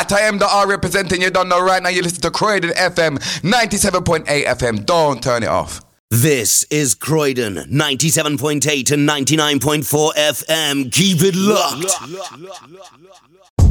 That I am the R representing. You don't know right now. You listen to Croydon FM 97.8 FM. Don't turn it off. This is Croydon 97.8 and 99.4 FM. Keep it locked.